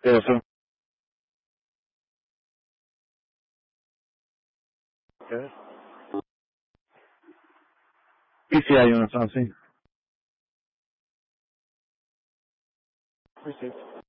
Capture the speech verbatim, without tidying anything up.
Yes, sir. Okay. P C I units on scene. Received.